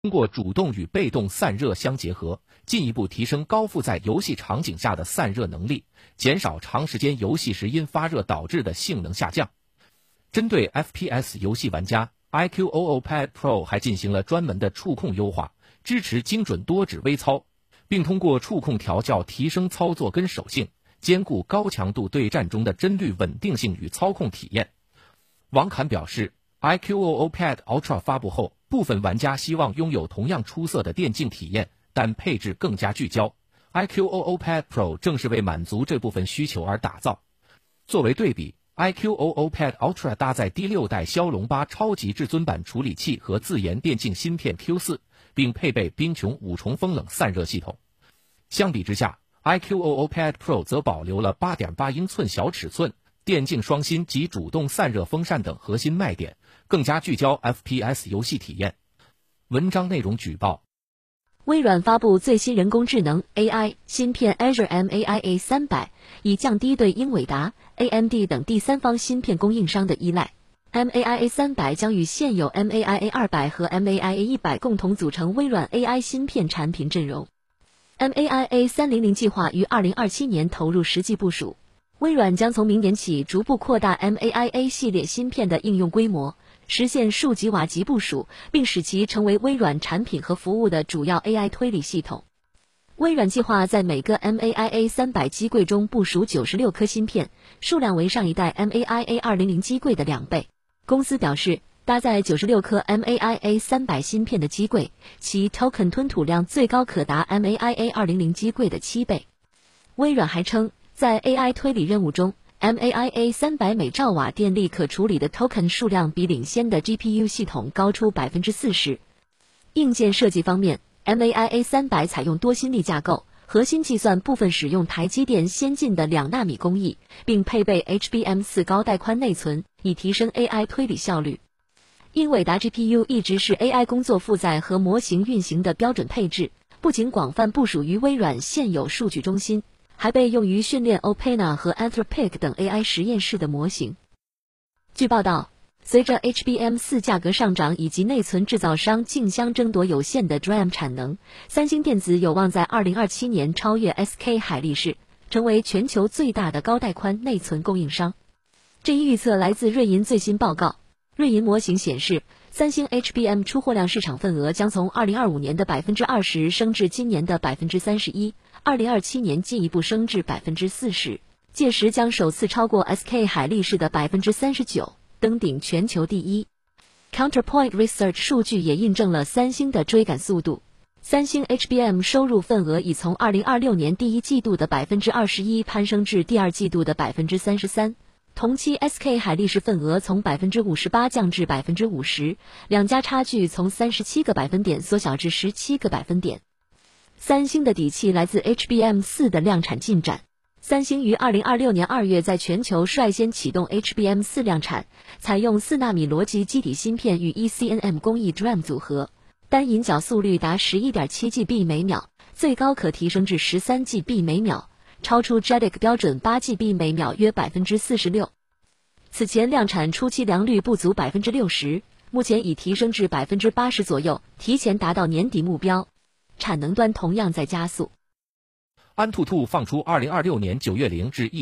通过主动与被动散热相结合，进一步提升高负载游戏场景下的散热能力，减少长时间游戏时因发热导致的性能下降。针对 FPS 游戏玩家 ，iQOO Pad Pro 还进行了专门的触控优化，支持精准多指微操，并通过触控调教提升操作跟手性，兼顾高强度对战中的帧率稳定性与操控体验。王侃表示 ，iQOO Pad Ultra 发布后，部分玩家希望拥有同样出色的电竞体验，但配置更加聚焦。iQOO Pad Pro 正是为满足这部分需求而打造。作为对比， iQOO Pad Ultra 搭载第6代骁龙8超级至尊版处理器和自研电竞芯片 Q4， 并配备冰穹5重风冷散热系统。相比之下， iQOO Pad Pro 则保留了 8.8 英寸小尺寸、电竞双芯及主动散热风扇等核心卖点，更加聚焦 FPS 游戏体验。文章内容举报： 微软发布最新人工智能 AI 芯片 Azure MAIA 300，以降低对英伟达、AMD 等第三方芯片供应商的依赖。MAIA 300将与现有 MAIA 200和 MAIA 100共同组成微软 AI 芯片产品阵容。MAIA 300计划于2027年投入实际部署。微软将从明年起逐步扩大 MAIA 系列芯片的应用规模，实现数吉瓦级部署，并使其成为微软产品和服务的主要 AI 推理系统。微软计划在每个 MAIA 300机柜中部署96颗芯片，数量为上一代 MAIA 200机柜的2倍。公司表示，搭载96颗 MAIA 300芯片的机柜，其 token 吞吐量最高可达 MAIA 200机柜的7倍。微软还称，在 AI 推理任务中， MAIA 300每兆瓦电力可处理的 token 数量比领先的 GPU 系统高出 40%。 硬件设计方面， MAIA 300采用多芯粒架构，核心计算部分使用台积电先进的2纳米工艺，并配备 HBM4 高带宽内存，以提升 AI 推理效率。英伟达 GPU 一直是 AI 工作负载和模型运行的标准配置，不仅广泛部署于微软现有数据中心，还被用于训练 OpenAI 和 Anthropic 等 AI 实验室的模型。据报道，随着 HBM4 价格上涨以及内存制造商竞相争夺有限的 DRAM 产能，三星电子有望在2027年超越 SK 海力士，成为全球最大的高带宽内存供应商。这一预测来自瑞银最新报告。瑞银模型显示，三星 HBM 出货量市场份额将从2025年的 20% 升至今年的 31%， 2027年进一步升至 40%， 届时将首次超过 SK 海力士的 39%， 登顶全球第一。Counterpoint Research 数据也印证了三星的追赶速度。三星 HBM 收入份额已从2026年第一季度的 21% 攀升至第二季度的 33%。同期 SK 海力士份额从 58% 降至 50%， 两家差距从37个百分点缩小至17个百分点。三星的底气来自 HBM4 的量产进展。三星于2026年2月在全球率先启动 HBM4 量产，采用4纳米逻辑基底芯片与 ECNM 工艺 DRAM 组合，单引脚速率达 11.7GB 每秒，最高可提升至 13GB 每秒，超出 JEDEC 标准 8GB 每秒约 46%。 此前量产初期良率不足 60%， 目前已提升至 80% 左右，提前达到年底目标。产能端同样在加速。 安兔兔放出2026年9月0至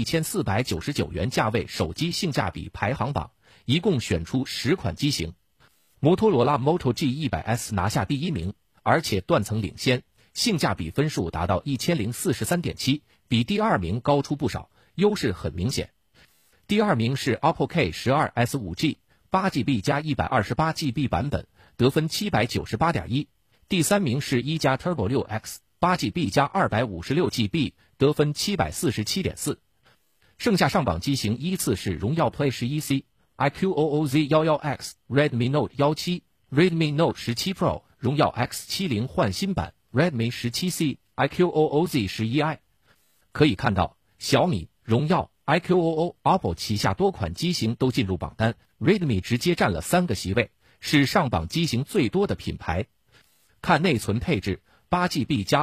1499元价位手机性价比排行榜，一共选出10款机型。摩托罗拉 Moto G100S 拿下第1名，而且断层领先，性价比分数达到 1043.7， 比第2名高出不少，优势很明显。第2名是 OPPO K12S 5G 8GB 加 128GB 版本，得分 798.1。 第3名是一加 Turbo 6X 8GB 加 256GB， 得分 747.4。 剩下上榜机型依次是荣耀 Play 11C、iQOO Z11X、Redmi Note 17、Redmi Note 17 Pro、荣耀 X70 换新版、Redmi 17C、iQOO Z11i。 可以看到，小米、荣耀、iQOO、OPPO 旗下多款机型都进入榜单， Redmi 直接占了3个席位，是上榜机型最多的品牌。看内存配置， 8GB 加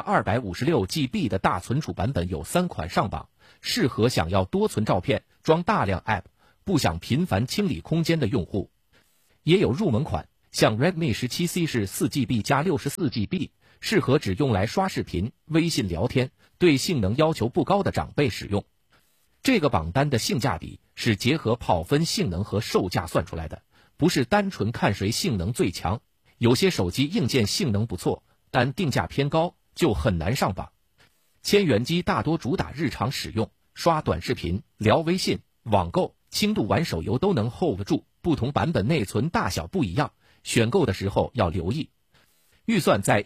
256GB 的大存储版本有3款上榜，适合想要多存照片、装大量 App、不想频繁清理空间的用户。也有入门款， 像 Redmi 17C 是 4GB 加 64GB， 适合只用来刷视频、微信聊天，对性能要求不高的长辈使用。这个榜单的性价比是结合跑分性能和售价算出来的，不是单纯看谁性能最强。有些手机硬件性能不错，但定价偏高，就很难上榜。千元机大多主打日常使用，刷短视频、聊微信、网购、轻度玩手游都能 hold 住，不同版本内存大小不一样，选购的时候要留意。预算在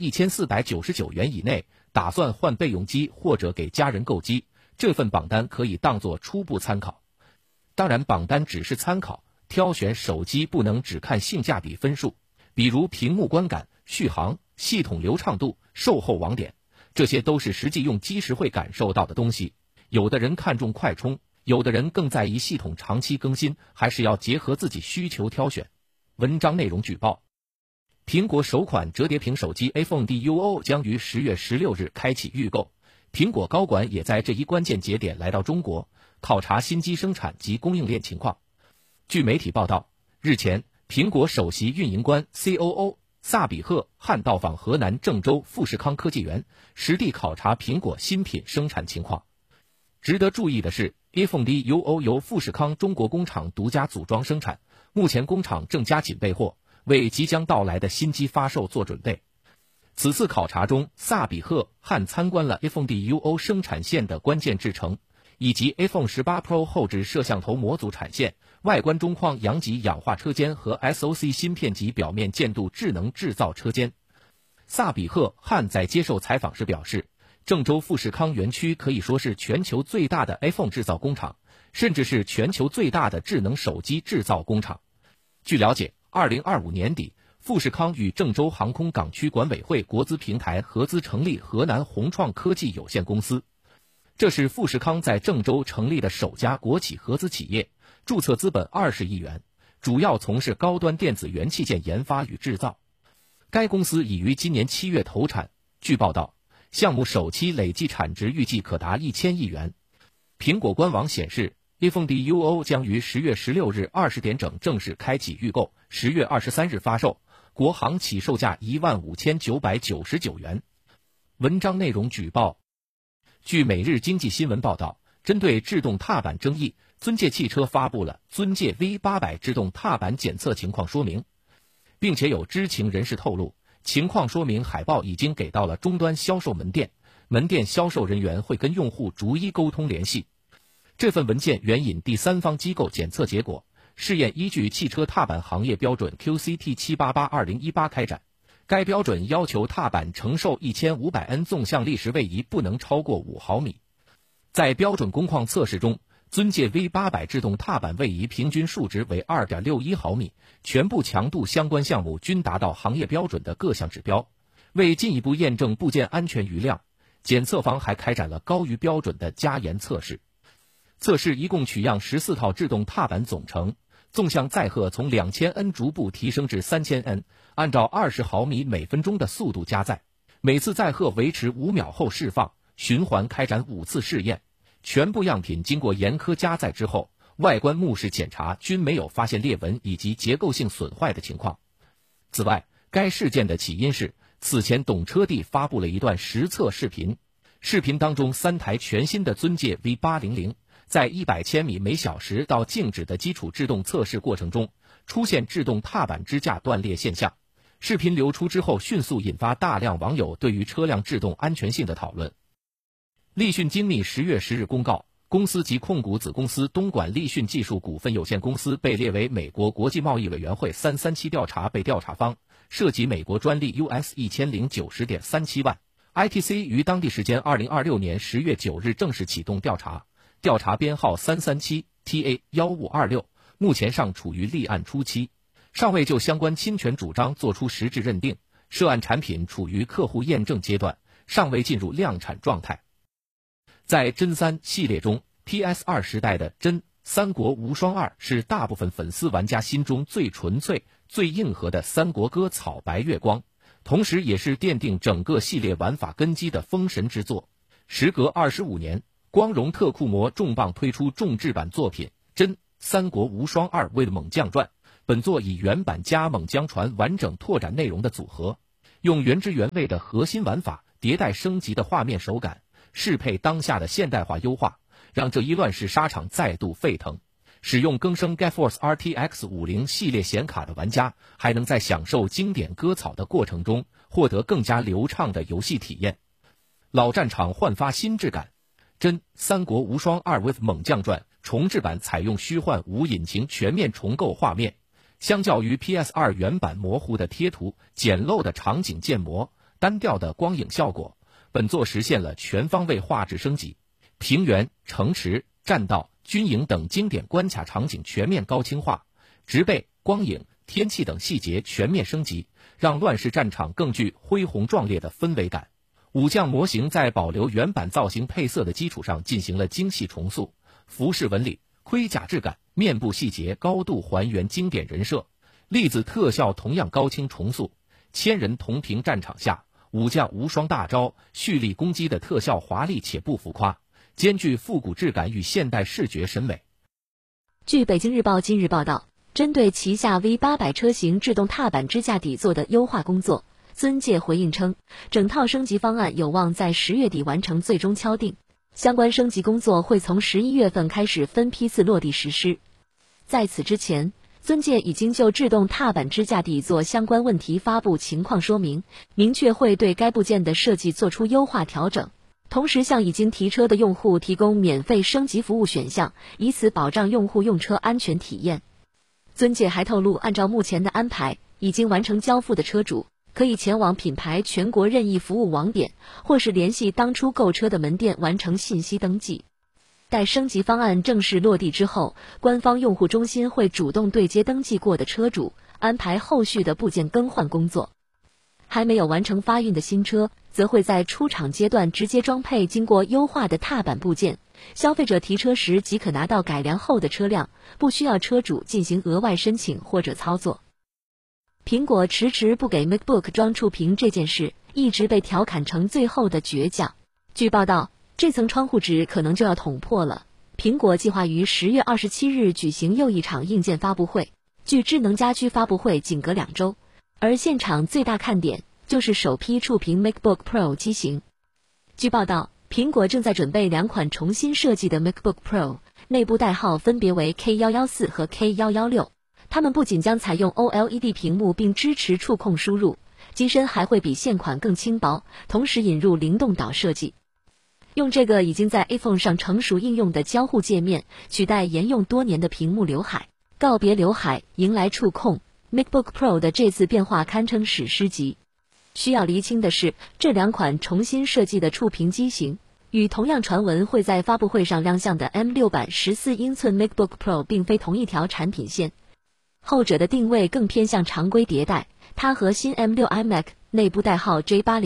1499元以内，打算换备用机或者给家人购机，这份榜单可以当作初步参考。当然，榜单只是参考，挑选手机不能只看性价比分数，比如屏幕观感、续航、系统流畅度、售后网点，这些都是实际用机时会感受到的东西。有的人看重快充，有的人更在意系统长期更新，还是要结合自己需求挑选。文章内容举报：苹果首款折叠屏手机 iPhone Duo 将于10月16日开启预购，苹果高管也在这一关键节点来到中国，考察新机生产及供应链情况。据媒体报道，日前，苹果首席运营官 COO 萨比赫汉到访河南郑州富士康科技园，实地考察苹果新品生产情况。值得注意的是， iPhone Duo 由富士康中国工厂独家组装生产，目前工厂正加紧备货，为即将到来的新机发售做准备。此次考察中，萨比赫汉参观了 iPhone Duo 生产线的关键制程，以及 iPhone 18 Pro 后置摄像头模组产线、外观中框阳极氧化车间和 SoC 芯片级表面建度智能制造车间。萨比赫汉在接受采访时表示，郑州富士康园区可以说是全球最大的 iPhone 制造工厂，甚至是全球最大的智能手机制造工厂。据了解，2025年底，富士康与郑州航空港区管委会国资平台合资成立河南宏创科技有限公司，这是富士康在郑州成立的首家国企合资企业，注册资本20亿元，主要从事高端电子元器件研发与制造。该公司已于今年7月投产，据报道，项目首期累计产值预计可达1000亿元。苹果官网显示，iPhone Duo 将于10月16日20点整正式开启预购，10月23日发售，国行起售价15999元。文章内容举报：据每日经济新闻报道，针对制动踏板争议，尊界汽车发布了尊界 V800 制动踏板检测情况说明，并且有知情人士透露，情况说明海报已经给到了终端销售门店，门店销售人员会跟用户逐一沟通联系。这份文件援引第三方机构检测结果，试验依据汽车踏板行业标准 QCT 788-2018开展。该标准要求踏板承受1500N 纵向力时位移不能超过5毫米。在标准工况测试中，尊界 V800 制动踏板位移平均数值为 2.61 毫米，全部强度相关项目均达到行业标准的各项指标。为进一步验证部件安全余量，检测方还开展了高于标准的加盐测试。测试一共取样14套制动踏板总成，纵向载荷从2000N 逐步提升至3000N， 按照20毫米每分钟的速度加载，每次载荷维持5秒后释放，循环开展5次试验。全部样品经过严苛加载之后，外观目视检查均没有发现裂纹以及结构性损坏的情况。此外，该事件的起因是此前懂车帝发布了一段实测视频，视频当中3台全新的尊界 V800在100千米每小时到静止的基础制动测试过程中，出现制动踏板支架断裂现象。视频流出之后，迅速引发大量网友对于车辆制动安全性的讨论。立讯精密10月10日公告，公司及控股子公司东莞立讯技术股份有限公司被列为美国国际贸易委员会337调查被调查方，涉及美国专利 US1090.37万。ITC 于当地时间2026年10月9日正式启动调查，调查编号337TA1526，目前尚处于立案初期，尚未就相关侵权主张作出实质认定，涉案产品处于客户验证阶段，尚未进入量产状态。在真3系列中， PS2 时代的真三国无双2是大部分粉丝玩家心中最纯粹、最硬核的三国歌草白月光，同时也是奠定整个系列玩法根基的封神之作。时隔25年，光荣特库摩重磅推出重制版作品《真三国无双2为了猛将传》， 本作以原版加猛将传完整拓展内容的组合，用原汁原味的核心玩法、迭代升级的画面手感，适配当下的现代化优化，让这一乱世沙场再度沸腾。使用更生 GeForce RTX 50系列显卡的玩家，还能在享受经典割草的过程中，获得更加流畅的游戏体验。老战场焕发新质感，真三国无双2 with 猛将传重制版采用虚幻无引擎全面重构画面，相较于 PS2 原版模糊的贴图、简陋的场景建模、单调的光影效果，本作实现了全方位画质升级，平原、城池、栈道、军营等经典关卡场景全面高清化，植被、光影、天气等细节全面升级，让乱世战场更具恢宏壮烈的氛围感。武将模型在保留原版造型配色的基础上进行了精细重塑，服饰纹理、盔甲质感、面部细节高度还原经典人设，粒子特效同样高清重塑，千人同屏战场下，武将无双大招、蓄力攻击的特效华丽且不浮夸，兼具复古质感与现代视觉审美。 据北京日报近日报道，针对旗下 V800 车型制动踏板支架底座的优化工作，尊界回应称，整套升级方案有望在10月底完成最终敲定，相关升级工作会从11月份开始分批次落地实施。在此之前，尊界已经就制动踏板支架底座相关问题发布情况说明，明确会对该部件的设计做出优化调整，同时向已经提车的用户提供免费升级服务选项，以此保障用户用车安全体验。尊界还透露，按照目前的安排，已经完成交付的车主可以前往品牌全国任意服务网点，或是联系当初购车的门店完成信息登记。待升级方案正式落地之后，官方用户中心会主动对接登记过的车主，安排后续的部件更换工作。还没有完成发运的新车，则会在出厂阶段直接装配经过优化的踏板部件，消费者提车时即可拿到改良后的车辆，不需要车主进行额外申请或者操作。苹果迟迟不给 MacBook 装触屏这件事，一直被调侃成最后的倔强。据报道，这层窗户纸可能就要捅破了。苹果计划于10月27日举行又一场硬件发布会，距智能家居发布会仅隔2周，而现场最大看点就是首批触屏 MacBook Pro 机型。据报道，苹果正在准备2款重新设计的 MacBook Pro， 内部代号分别为 K114 和 K116。它们不仅将采用 OLED 屏幕并支持触控输入，机身还会比现款更轻薄，同时引入灵动岛设计。用这个已经在 iPhone 上成熟应用的交互界面，取代沿用多年的屏幕刘海，告别刘海，迎来触控。MacBook Pro 的这次变化堪称史诗级。需要厘清的是，这2款重新设计的触屏机型，与同样传闻会在发布会上亮相的 M6 版14英寸 MacBook Pro 并非同一条产品线。后者的定位更偏向常规迭代，它和新 M6 iMac 内部代号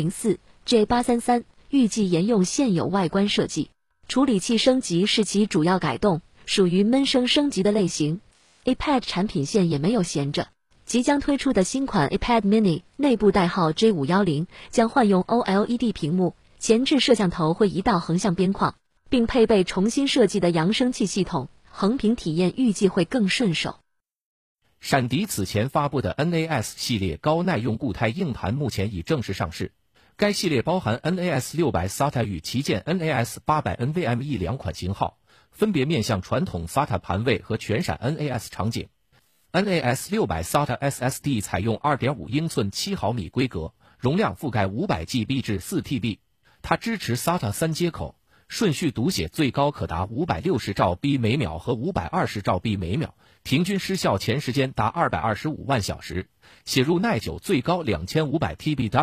J804、J833 预计沿用现有外观设计，处理器升级是其主要改动，属于闷声升级的类型。iPad 产品线也没有闲着，即将推出的新款 iPad mini 内部代号 J510 将换用 OLED 屏幕，前置摄像头会移到横向边框，并配备重新设计的扬声器系统，横屏体验预计会更顺手。 闪迪此前发布的 NAS 系列高耐用固态硬盘目前已正式上市，该系列包含 NAS 600 SATA 与旗舰 NAS 800 NVMe 2款型号，分别面向传统 SATA 盘位和全闪 NAS 场景。NAS 600 SATA SSD 采用 2.5 英寸7毫米规格，容量覆盖 500GB 至 4TB， 它支持 SATA 3接口，顺序读写最高可达560兆 B 每秒和520兆 B 每秒，平均失效前时间达225万小时，写入耐久最高2500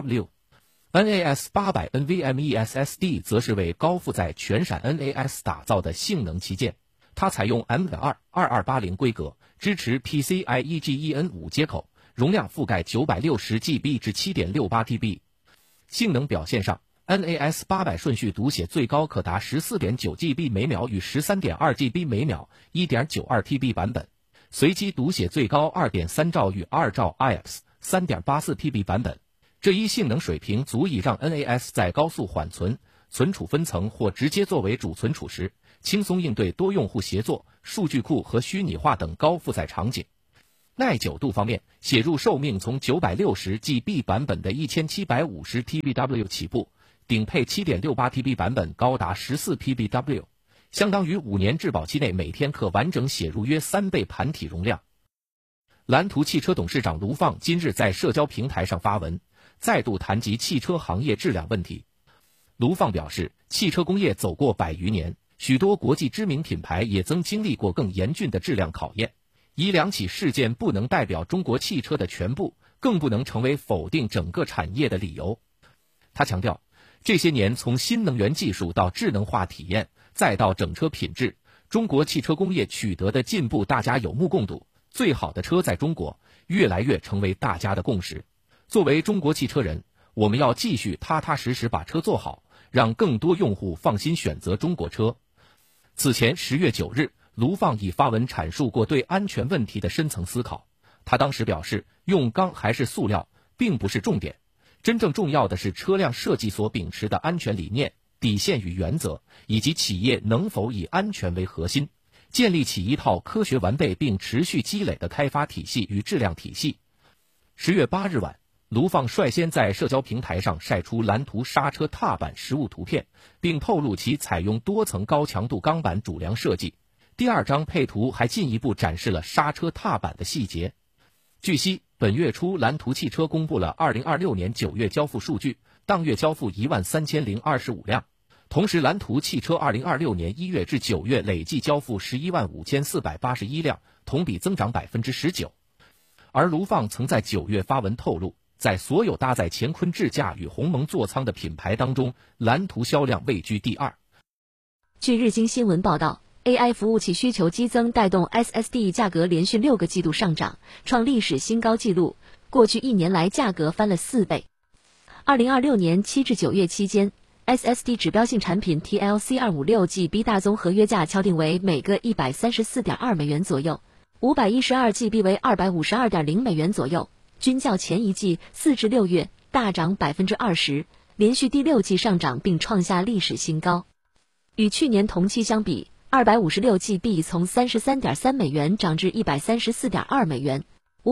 TBW。NAS 800 NVMe SSD 则是为高负载全闪 NAS 打造的性能旗舰，它采用 M.2 2280规格，支持 PCIe Gen5 接口，容量覆盖 960GB 至 7.68TB。性能表现上， NAS 800顺序读写最高可达 14.9GB 每秒与 13.2GB 每秒 1.92TB 版本，随机读写最高 2.3 兆与2兆 IX 3.84TB 版本。这一性能水平足以让 NAS 在高速缓存、存储分层或直接作为主存储时，轻松应对多用户协作、数据库和虚拟化等高负载场景。 耐久度方面，写入寿命从 960GB 版本的 1750TBW 起步，顶配 7.68TB 版本高达 14TBW， 相当于5年质保期内每天可完整写入约3倍盘体容量。蓝图汽车董事长卢放今日在社交平台上发文，再度谈及汽车行业质量问题。卢放表示，汽车工业走过100余年，许多国际知名品牌也曾经历过更严峻的质量考验。一两起事件不能代表中国汽车的全部，更不能成为否定整个产业的理由。他强调，这些年从新能源技术到智能化体验，再到整车品质，中国汽车工业取得的进步大家有目共睹，最好的车在中国，越来越成为大家的共识。作为中国汽车人，我们要继续踏踏实实把车做好，让更多用户放心选择中国车。此前10月9日，卢放已发文阐述过对安全问题的深层思考。他当时表示，用钢还是塑料并不是重点，真正重要的是车辆设计所秉持的安全理念、底线与原则，以及企业能否以安全为核心，建立起一套科学完备并持续积累的开发体系与质量体系。10月8日晚，卢放率先在社交平台上晒出蓝图刹车踏板实物图片，并透露其采用多层高强度钢板主梁设计。第2张配图还进一步展示了刹车踏板的细节。据悉，本月初蓝图汽车公布了2026年9月交付数据，当月交付13025辆。同时，蓝图汽车2026年1月至9月累计交付115481辆，同比增长 19%。而卢放曾在9月发文透露，在所有搭载乾坤智驾与鸿蒙座舱的品牌当中，蓝图销量位居第2。 据日经新闻报道，AI 服务器需求激增带动 SSD 价格连续6个季度上涨，创历史新高纪录。过去1年来，价格翻了4倍。2026年7至9月期间， SSD 指标性产品 TLC 256GB 大宗合约价敲定为每个 134.2 美元左右，512GB 为 252.0 美元左右，均较前一季4至6月大涨 20%， 连续第6季上涨并创下历史新高。与去年同期相比，256GB 从 33.3 美元涨至 134.2 美元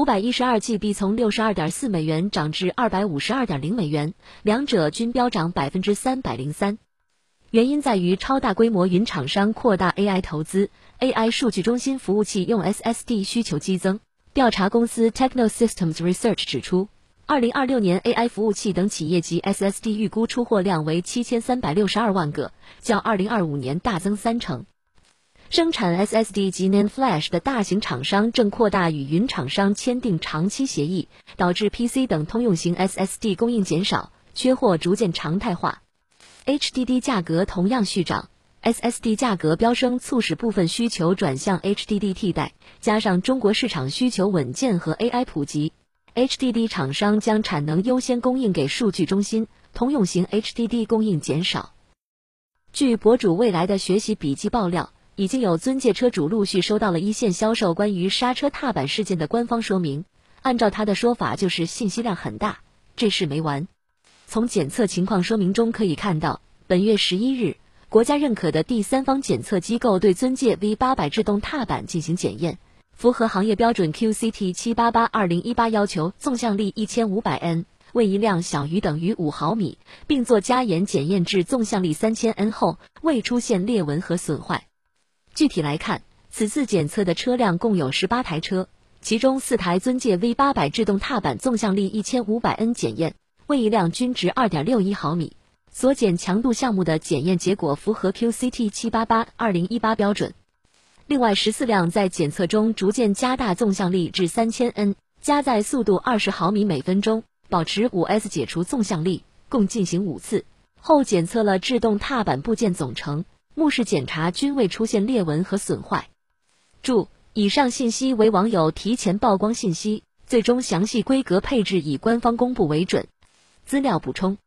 ，512GB 从 62.4 美元涨至 252.0 美元，两者均飙涨 303%。原因在于超大规模云厂商扩大 AI 投资， AI 数据中心服务器用 SSD 需求激增。调查公司 Technosystems Research 指出，2026年 AI 服务器等企业级 SSD 预估出货量为7362万个，较2025年大增30%。生产 SSD 及 NAND Flash 的大型厂商正扩大与云厂商签订长期协议，导致 PC 等通用型 SSD 供应减少，缺货逐渐常态化。HDD 价格同样续涨， SSD 价格飙升促使部分需求转向 HDD 替代，加上中国市场需求稳健和 AI 普及，HDD 厂商将产能优先供应给数据中心，通用型 HDD 供应减少。据博主未来的学习笔记爆料，已经有尊界车主陆续收到了一线销售关于刹车踏板事件的官方说明，按照他的说法就是信息量很大，这事没完。从检测情况说明中可以看到，本月11日，国家认可的第三方检测机构对尊界 V800 制动踏板进行检验，符合行业标准 QCT 788-2018要求，纵向力 1500N， 位移量小于等于5毫米，并做加盐检验至纵向力 3000N 后，未出现裂纹和损坏。具体来看，此次检测的车辆共有18台车，其中4台尊界 V800 制动踏板纵向力 1500N 检验，位移量均值 2.61 毫米，所检强度项目的检验结果符合 QCT 788-2018标准。另外14辆在检测中逐渐加大纵向力至 3000N， 加载速度20毫米每分钟，保持 5S 解除纵向力，共进行5次后检测了制动踏板部件总成，目视检查均未出现裂纹和损坏。注：以上信息为网友提前曝光信息，最终详细规格配置以官方公布为准。资料补充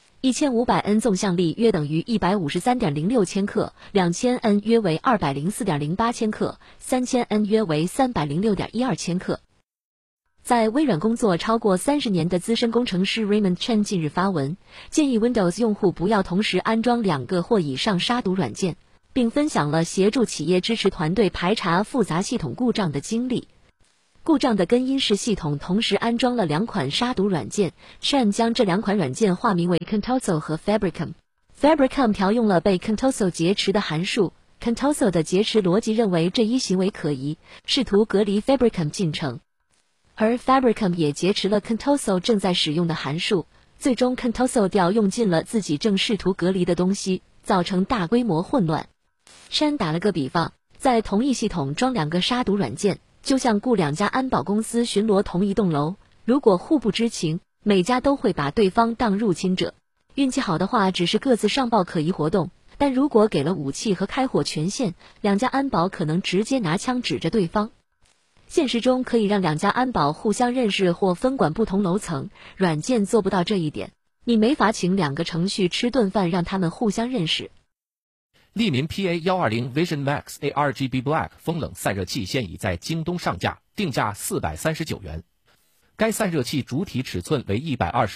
：1500N 纵向力约等于 153.06 千克，2000N 约为 204.08 千克，3000N 约为 306.12 千克。在微软工作超过30年的资深工程师 Raymond Chen 近日发文，建议 Windows 用户不要同时安装2个或以上杀毒软件，并分享了协助企业支持团队排查复杂系统故障的经历。 故障的根因是系统同时安装了2款杀毒软件 ，Chen 将这2款软件化名为 Contoso 和 Fabricam。Fabricam 调用了被 Contoso 劫持的函数 ，Contoso 的劫持逻辑认为这一行为可疑，试图隔离 Fabricam 进程，而 Fabricam 也劫持了 Contoso 正在使用的函数，最终 Contoso 调用尽了自己正试图隔离的东西，造成大规模混乱。Chen 打了个比方，在同一系统装2个杀毒软件，就像雇2家安保公司巡逻同一栋楼，如果互不知情，每家都会把对方当入侵者。运气好的话，只是各自上报可疑活动，但如果给了武器和开火权限，2家安保可能直接拿枪指着对方。现实中可以让2家安保互相认识或分管不同楼层，软件做不到这一点。你没法请2个程序吃顿饭让他们互相认识。 利民 PA120 Vision Max ARGB Black 风冷散热器现已在京东上架，定价439元。该散热器主体尺寸为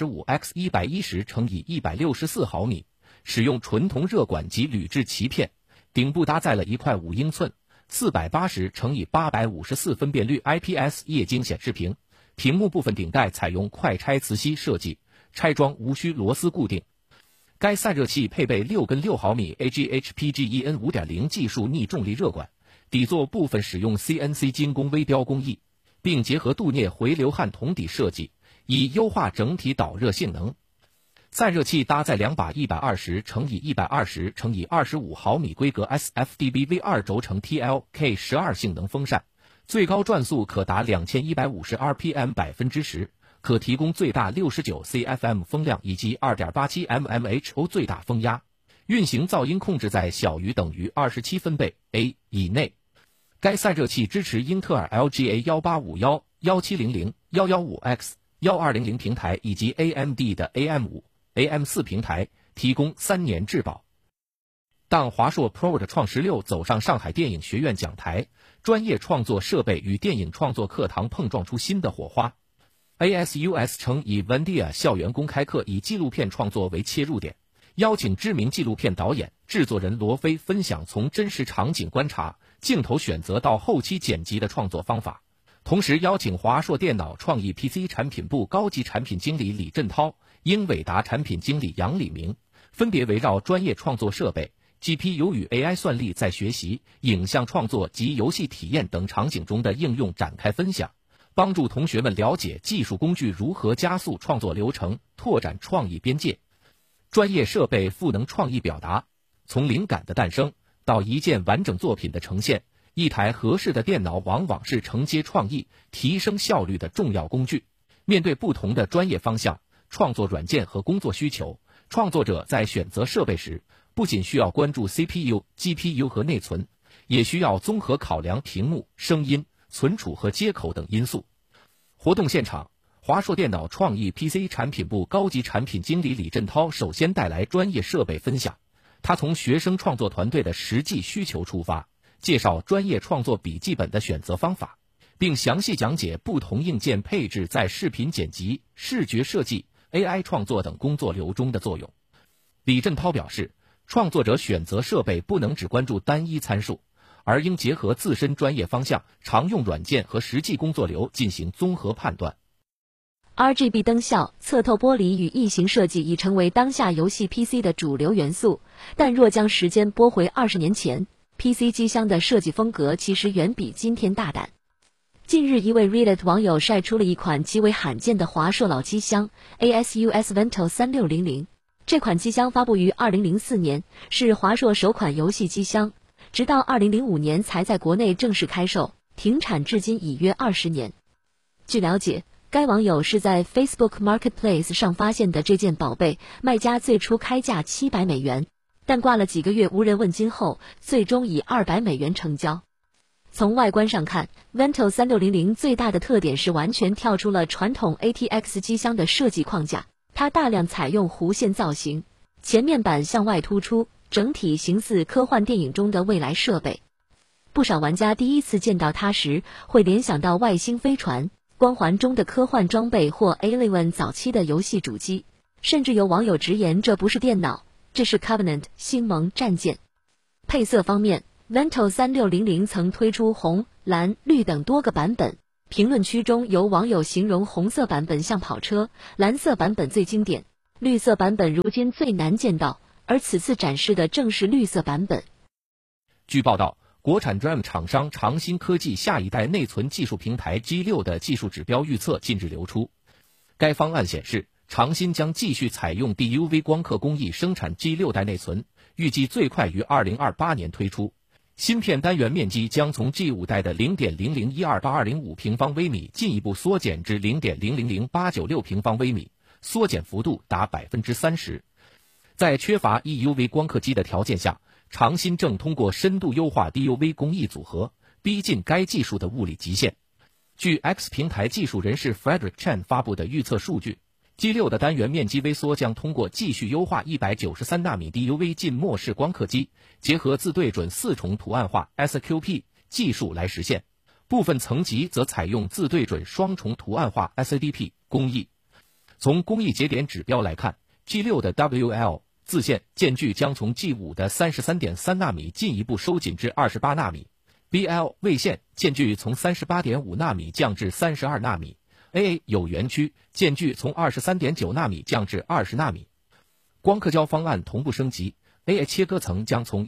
125x110×164毫米，使用纯铜热管及铝制鳍片，顶部搭载了一块5英寸 480×854 分辨率 IPS 液晶显示屏，屏幕部分顶带采用快拆磁吸设计，拆装无需螺丝固定。该散热器配备6根6毫米 AGHPGEN 5.0 技术逆重力热管，底座部分使用 CNC 精工微雕工艺，并结合镀镍回流焊铜底设计，以优化整体导热性能。散热器搭载2把 120×120×25 毫米规格 SFDB V2 轴承 TLK12 性能风扇，最高转速可达2150 RPM10%，可提供最大69 CFM 风量以及 2.87 mmHO 最大风压，运行噪音控制在小于等于27分贝 A 以内。该散热器支持英特尔 LGA 1851、1700、115X、1200平台以及 AMD 的 AM5、AM4 平台，提供3年质保。当华硕 Pro 的创16走上上海电影学院讲台，专业创作设备与电影创作课堂碰撞出新的火花。ASUS 称以 Vendia 校园公开课以纪录片创作为切入点，邀请知名纪录片导演、制作人罗飞分享从真实场景观察、镜头选择到后期剪辑的创作方法。同时邀请华硕电脑创意 PC 产品部高级产品经理李振涛、英伟达产品经理杨礼明，分别围绕专业创作设备、GPU 与 AI 算力在学习、影像创作及游戏体验等场景中的应用展开分享，帮助同学们了解技术工具如何加速创作流程，拓展创意边界。专业设备赋能创意表达，从灵感的诞生到一件完整作品的呈现，一台合适的电脑往往是承接创意、提升效率的重要工具。面对不同的专业方向、创作软件和工作需求，创作者在选择设备时，不仅需要关注 CPU、GPU 和内存，也需要综合考量屏幕、声音、存储和接口等因素。活动现场，华硕电脑创意 PC 产品部高级产品经理李振涛首先带来专业设备分享。他从学生创作团队的实际需求出发，介绍专业创作笔记本的选择方法，并详细讲解不同硬件配置在视频剪辑、视觉设计、AI 创作等工作流中的作用。李振涛表示，创作者选择设备不能只关注单一参数，而应结合自身专业方向、常用软件和实际工作流进行综合判断。 RGB 灯效、侧透玻璃与异形设计已成为当下游戏 PC 的主流元素，但若将时间拨回20年前， PC 机箱的设计风格其实远比今天大胆。近日，一位 Reddit 网友晒出了一款极为罕见的华硕老机箱 ASUS Vento 3600。这款机箱发布于2004年，是华硕首款游戏机箱，直到2005年才在国内正式开售，停产至今已约20年。据了解，该网友是在 Facebook Marketplace 上发现的这件宝贝，卖家最初开价$700，但挂了几个月无人问津后，最终以$200成交。从外观上看， Vento 3600最大的特点是完全跳出了传统 ATX 机箱的设计框架，它大量采用弧线造型，前面板向外突出，整体形似科幻电影中的未来设备。不少玩家第一次见到它时，会联想到外星飞船、光环中的科幻装备或 Alien 早期的游戏主机，甚至有网友直言这不是电脑，这是 Covenant 星盟战舰。配色方面， Vento 3600曾推出红、蓝、绿等多个版本， 评论区中有网友形容红色版本像跑车，蓝色版本最经典，绿色版本如今最难见到，而此次展示的正是绿色版本。 据报道，国产 DRAM 厂商长鑫科技下一代内存技术平台 G6 的技术指标预测近日流出。该方案显示，长鑫将继续采用 DUV 光刻工艺生产 G6 代内存，预计最快于2028年推出。芯片单元面积将从 G5 代的 0.0012825 平方微米进一步缩减至 0.000896 平方微米，缩减幅度达 30%。在缺乏 EUV 光刻机的条件下，长鑫正通过深度优化 DUV 工艺组合，逼近该技术的物理极限。据 X 平台技术人士 Frederick Chen 发布的预测数据， G6 的单元面积微缩将通过继续优化193纳米 DUV 浸没式光刻机，结合自对准4重图案化 SQP 技术来实现，部分层级则采用自对准双重图案化 SADP 工艺。从工艺节点指标来看， G6 的 WL 自线间距将从 G5 的 33.3 纳米进一步收紧至28纳米， BL 位线间距从 38.5 纳米降至32纳米， AA 有源区间距从 23.9 纳米降至20纳米。光刻胶方案同步升级， AA 切割层将从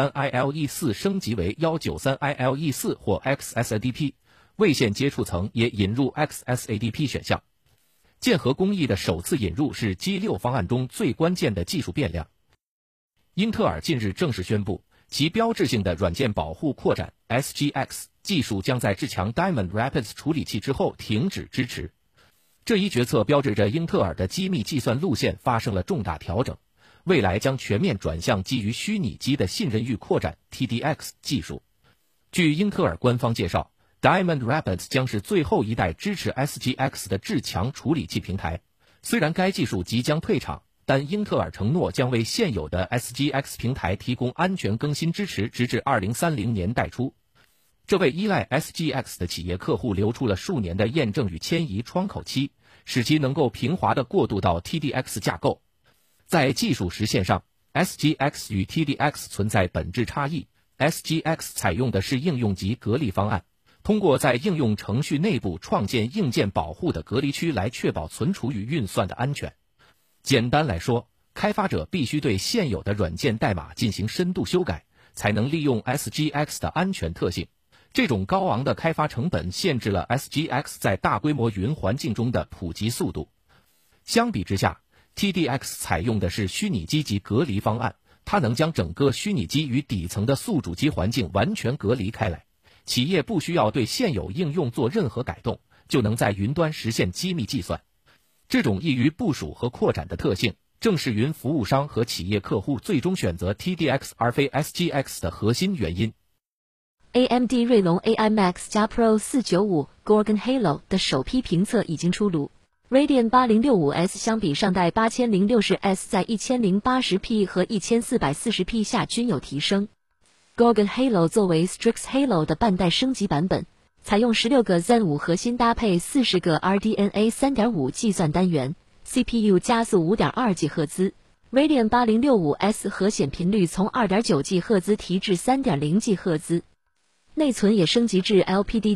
193ILE4 升级为 193ILE4 或 XSADP， 位线接触层也引入 XSADP 选项。键合工艺的首次引入是 G6 方案中最关键的技术变量。英特尔近日正式宣布，其标志性的软件保护扩展 SGX 技术将在至强 Diamond Rapids 处理器之后停止支持。这一决策标志着英特尔的机密计算路线发生了重大调整，未来将全面转向基于虚拟机的信任域扩展 TDX 技术。据英特尔官方介绍， Diamond Rapids 将是最后一代支持 SGX 的至强处理器平台。虽然该技术即将退场，但英特尔承诺将为现有的 SGX 平台提供安全更新支持，直至2030年代初。这为依赖 SGX 的企业客户留出了数年的验证与迁移窗口期，使其能够平滑地过渡到 TDX 架构。在技术实现上， SGX 与 TDX 存在本质差异。 SGX 采用的是应用级隔离方案，通过在应用程序内部创建硬件保护的隔离区来确保存储与运算的安全。简单来说，开发者必须对现有的软件代码进行深度修改，才能利用 SGX 的安全特性。这种高昂的开发成本限制了 SGX 在大规模云环境中的普及速度。相比之下， TDX 采用的是虚拟机级隔离方案，它能将整个虚拟机与底层的宿主机环境完全隔离开来，企业不需要对现有应用做任何改动，就能在云端实现机密计算。这种易于部署和扩展的特性，正是云服务商和企业客户最终选择 TDX 而非 SGX 的核心原因。 AMD 锐龙 AI Max 加 Pro 495 Gorgon Halo 的首批评测已经出炉。Radeon 8065S 相比上代 8060S 在 1080p 和 1440p 下均有提升。Gorgon Halo 作为 Strix Halo 的半代升级版本，采用16个 Zen 5核心搭配40个 RDNA 3.5 计算单元 ，CPU 加速 5.2GHz。Radeon 8065S 核显频率从 2.9GHz 提至 3.0GHz。内存也升级至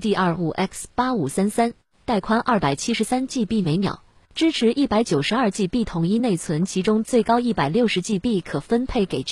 LPDDR5X8533， 带宽 273GB 每秒，支持 192GB 统一内存，其中最高 160GB 可分配给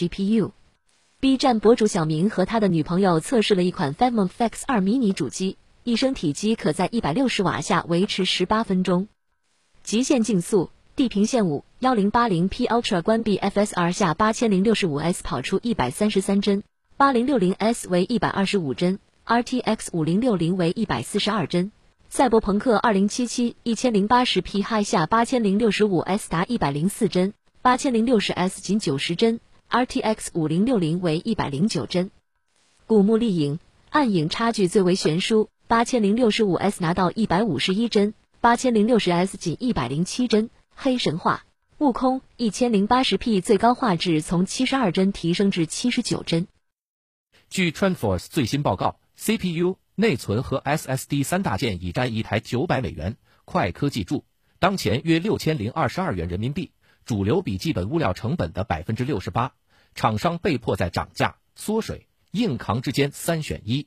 GPU。B 站博主小明和他的女朋友测试了一款 Phantom X2 mini 主机，一升体积可在160瓦下维持18分钟。极限竞速，地平线5 1080p Ultra 关闭 FSR 下 8065S 跑出133帧。8060S 为125帧 ，RTX 5060为142帧。赛博朋克2077 1080p High 下 8065S 达104帧 ，8060S 仅90帧 ，RTX 5060为109帧。古墓丽影，暗影差距最为悬殊 ，8065S 拿到151帧 ，8060S 仅107帧。黑神话，悟空 1080p 最高画质从72帧提升至79帧。 据 TrendForce 最新报告， CPU、内存和 SSD 三大件已占一台900美元。快科技注，当前约6022元人民币，主流笔记本物料成本的 68%， 厂商被迫在涨价、缩水、硬扛之间3选1。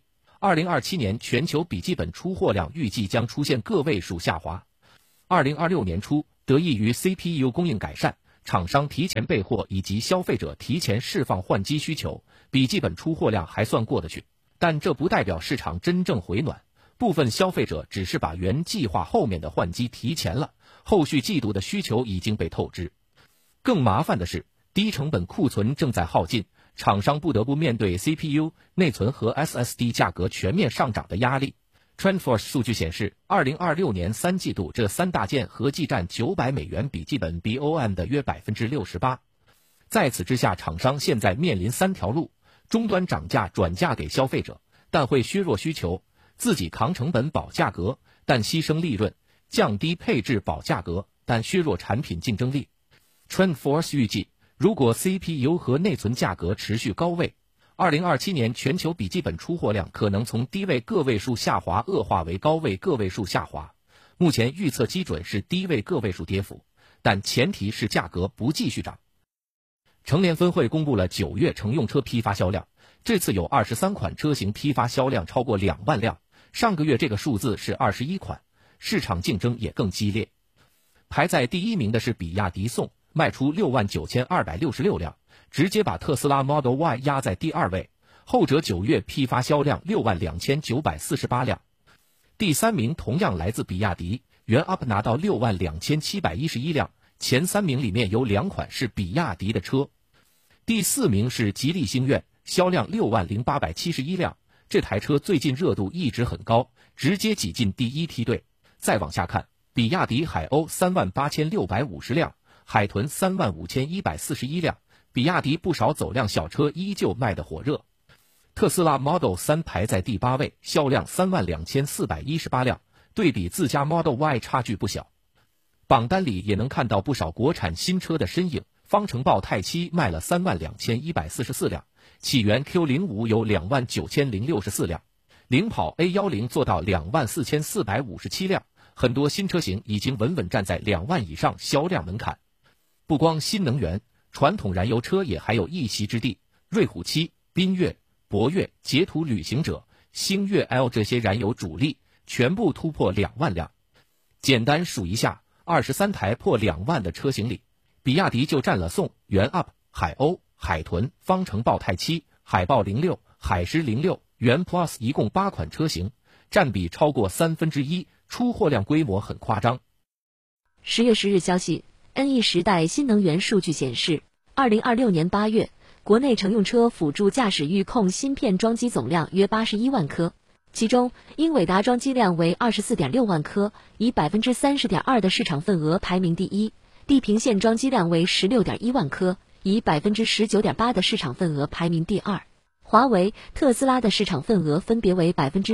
2027年全球笔记本出货量预计将出现个位数下滑。2026年初，得益于 CPU 供应改善，厂商提前备货以及消费者提前释放换机需求，笔记本出货量还算过得去。但这不代表市场真正回暖，部分消费者只是把原计划后面的换机提前了，后续季度的需求已经被透支。更麻烦的是，低成本库存正在耗尽，厂商不得不面对 CPU、内存和 SSD 价格全面上涨的压力。TrendForce 数据显示，2026年3季度这三大件合计占$900笔记本 BOM 的约68%。在此之下，厂商现在面临三条路：终端涨价转嫁给消费者，但会削弱需求；自己扛成本保价格，但牺牲利润；降低配置保价格，但削弱产品竞争力。TrendForce 预计，如果 CPU 和内存价格持续高位，2027年全球笔记本出货量可能从低位个位数下滑恶化为高位个位数下滑。目前预测基准是低位个位数跌幅，但前提是价格不继续涨。成联分会公布了9月乘用车批发销量，这次有23款车型批发销量超过2万辆，上个月这个数字是21款，市场竞争也更激烈。排在第一名的是比亚迪宋，卖出69266辆，直接把特斯拉 Model Y 压在第二位，后者9月批发销量62948辆。第三名同样来自比亚迪，原 UP 拿到62711辆，前三名里面有2款是比亚迪的车。第四名是吉利星愿，销量60871辆，这台车最近热度一直很高，直接挤进第一梯队。再往下看，比亚迪海鸥38650辆，海豚35141辆，比亚迪不少走量小车依旧卖得火热。特斯拉 Model 3排在第8位，销量32418辆，对比自家 Model Y 差距不小。榜单里也能看到不少国产新车的身影，方程豹太七卖了32144辆，起源 Q05 有29064辆，领跑 A10 做到24457辆，很多新车型已经稳稳站在2万以上销量门槛。不光新能源，传统燃油车也还有一席之地，瑞虎7、缤越、博越、捷途旅行者、星越 L 这些燃油主力全部突破2万辆。简单数一下，23台破2万的车型里，比亚迪就占了宋、原 UP、海鸥、海豚、方程豹太七、海豹06、海狮06、原 Plus 一共8款车型，占比超过1/3，出货量规模很夸张。 10月10日消息，NE 时代新能源数据显示，2026年8月，国内乘用车辅助驾驶域控芯片装机总量约81万颗，其中英伟达装机量为24.6万颗，以30.2%的市场份额排名第一；地平线装机量为16.1万颗，以19.8%的市场份额排名第二。华为、特斯拉的市场份额分别为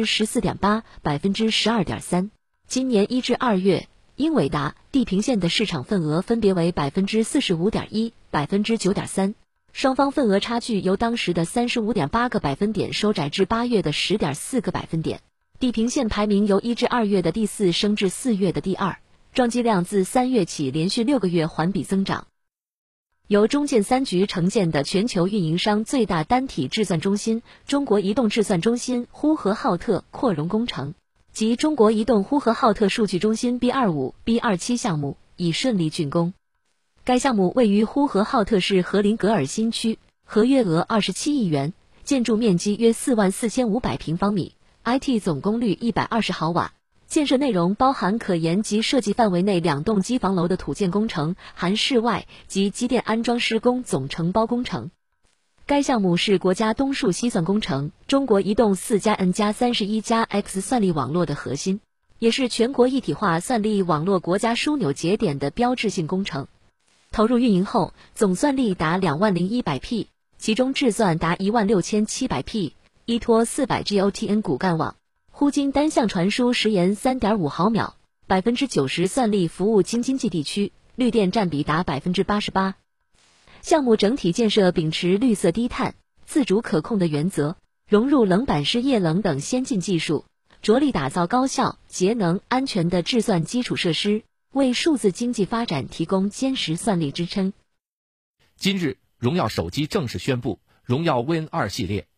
14.8%、12.3%。今年1至2月，英伟达、地平线的市场份额分别为45.1%、9.3%，双方份额差距由当时的35.8个百分点收窄至8月的10.4个百分点。地平线排名由1至2月的第4升至4月的第2，装机量自3月起连续6个月环比增长。由中建3局承建的全球运营商最大单体制算中心中国移动制算中心呼和浩特扩容工程及中国移动呼和浩特数据中心 B25、B27 项目已顺利竣工。该项目位于呼和浩特市和林格尔新区，合约额27亿元，建筑面积约44500平方米 ，IT 总功率120毫瓦。建设内容包含可研及设计范围内2栋机房楼的土建工程，含室外及机电安装施工总承包工程。该项目是国家东数西算工程、中国移动4+N+31+X 算力网络的核心，也是全国一体化算力网络国家枢纽节点的标志性工程。投入运营后，总算力达20100P， 其中制算达16700P， 依托400 GOTN 骨干网。呼经单向传输时延 3.5 毫秒，90%算力服务京津冀地区，绿电占比达 88%。项目整体建设秉持绿色低碳、自主可控的原则，融入冷板式液冷等先进技术，着力打造高效、节能、安全的制算基础设施，为数字经济发展提供坚实算力支撑。 今日，荣耀手机正式宣布，荣耀 Win 2系列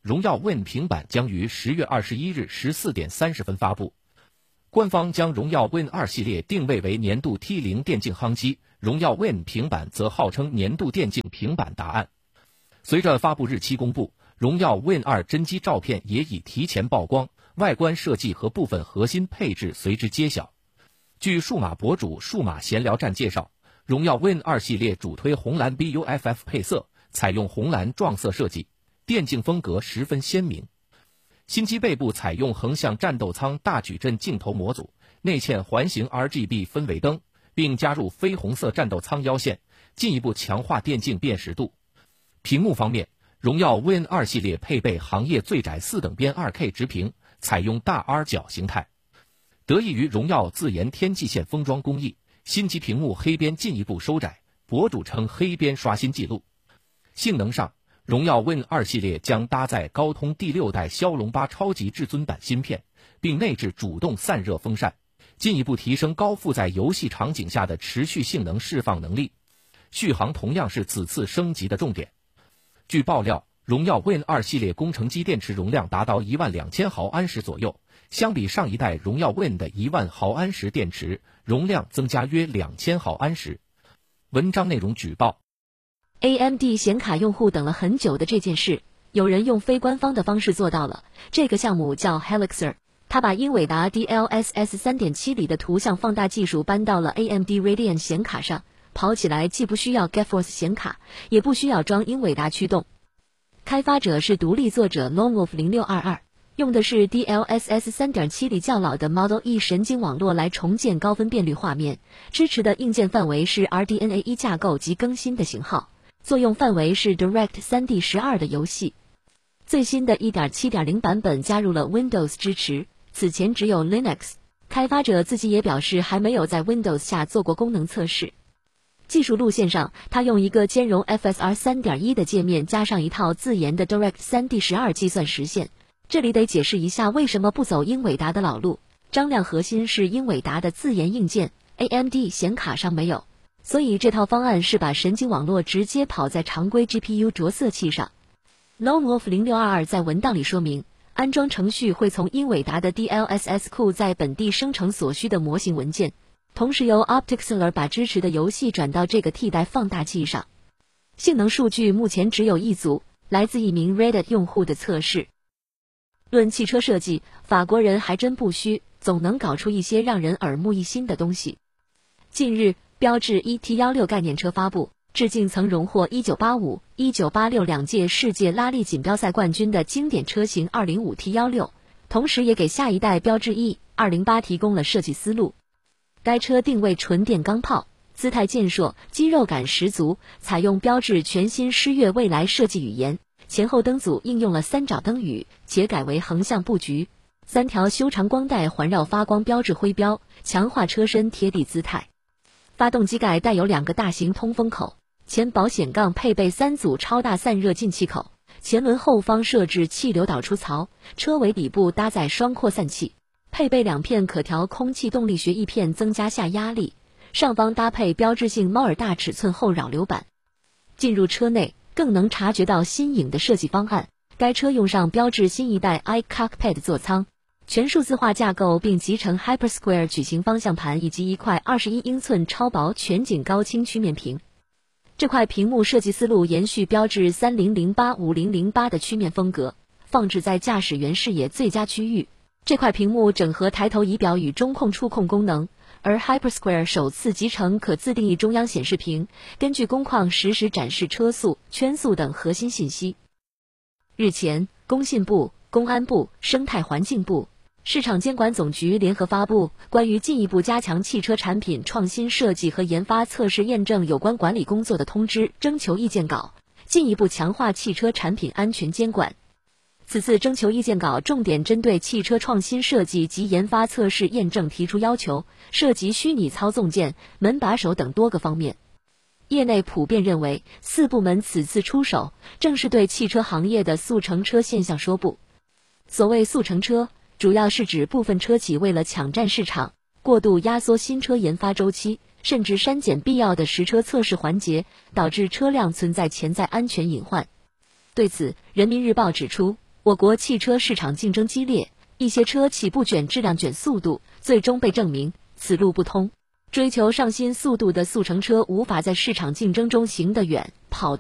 荣耀 Win 平板将于10月21日14点30分发布。官方将荣耀 Win 2系列定位为年度 T0 电竞夯机，荣耀 Win 平板则号称年度电竞平板答案。随着发布日期公布，荣耀 Win 2真机照片也已提前曝光，外观设计和部分核心配置随之揭晓。据数码博主数码闲聊站介绍，荣耀 Win 2系列主推红蓝 BUFF 配色，采用红蓝撞色设计，电竞风格十分鲜明。新机背部采用横向战斗舱大矩阵镜头模组，内嵌环形 RGB 氛围灯，并加入绯红色战斗舱腰线，进一步强化电竞辨识度。屏幕方面，荣耀 Win 2系列配备行业最窄4等边 2K 直屏，采用大 R 角形态。得益于荣耀自研天际线封装工艺，新机屏幕黑边进一步收窄，博主称黑边刷新纪录。性能上，荣耀 Win 2系列将搭载高通第6代骁龙8超级至尊版芯片，并内置主动散热风扇，进一步提升高负载游戏场景下的持续性能释放能力。续航同样是此次升级的重点。据爆料，荣耀 Win 2系列工程机电池容量达到12000毫安时左右，相比上一代荣耀 Win 的10000毫安时电池，容量增加约2000毫安时。文章内容举报 AMD 显卡用户等了很久的这件事，有人用非官方的方式做到了。这个项目叫 Helixer， 它把英伟达 DLSS 3.7 里的图像放大技术搬到了 AMD Radeon 显卡上，跑起来既不需要 GeForce 显卡，也不需要装英伟达驱动。开发者是独立作者 Longwolf 0622，用的是 DLSS 3.7 里较老的 Model E 神经网络来重建高分辨率画面，支持的硬件范围是 RDNA 1架构及更新的型号。作用范围是 Direct 3D12 的游戏。最新的 1.7.0 版本加入了 Windows 支持，此前只有 Linux。开发者自己也表示还没有在 Windows 下做过功能测试。技术路线上，他用一个兼容 FSR 3.1 的界面加上一套自研的 Direct 3D12 计算实现。这里得解释一下为什么不走英伟达的老路。张量核心是英伟达的自研硬件， AMD 显卡上没有。所以这套方案是把神经网络直接跑在常规 GPU 着色器上。Longwolf 0622在文档里说明，安装程序会从英伟达的 DLSS 库在本地生成所需的模型文件，同时由 OptiXler 把支持的游戏转到这个替代放大器上。性能数据目前只有一组，来自一名 Reddit 用户的测试。论汽车设计，法国人还真不虚，总能搞出一些让人耳目一新的东西。近日，标致 1T16 概念车发布，致敬曾荣获1985、1986两届世界拉力锦标赛冠军的经典车型205 T16，同时也给下一代标致 E208 提供了设计思路。该车定位纯电钢炮，姿态健硕，肌肉感十足，采用标致全新狮跃未来设计语言，前后灯组应用了三爪灯语，且改为横向布局，3条修长光带环绕发光标志徽标，强化车身贴地姿态。发动机盖带有2个大型通风口，前保险杠配备3组超大散热进气口，前轮后方设置气流导出槽，车尾底部搭载双扩散器，配备2片可调空气动力学翼片增加下压力，上方搭配标志性猫耳大尺寸后扰流板。进入车内更能察觉到新颖的设计方案，该车用上标致新一代 iCockpit 座舱，全数字化架构，并集成 HyperSquare 矩形方向盘以及一块21英寸超薄全景高清曲面屏。这块屏幕设计思路延续标致3008-5008的曲面风格，放置在驾驶员视野最佳区域。这块屏幕整合抬头仪表与中控触控功能，而 HyperSquare 首次集成可自定义中央显示屏，根据工况实时展示车速、圈速等核心信息。日前，工信部、公安部、生态环境部、市场监管总局联合发布关于进一步加强汽车产品创新设计和研发测试验证有关管理工作的通知征求意见稿，进一步强化汽车产品安全监管。此次征求意见稿重点针对汽车创新设计及研发测试验证提出要求，涉及虚拟操纵键、门把手等多个方面。业内普遍认为，4部门此次出手，正是对汽车行业的速成车现象说不。所谓速成车，主要是指部分车企为了抢占市场，过度压缩新车研发周期，甚至删减必要的实车测试环节，导致车辆存在潜在安全隐患。对此，人民日报指出， 我国汽车市场竞争激烈，一些车企不卷质量卷速度，最终被证明此路不通。追求上新速度的速成车无法在市场竞争中行得远，跑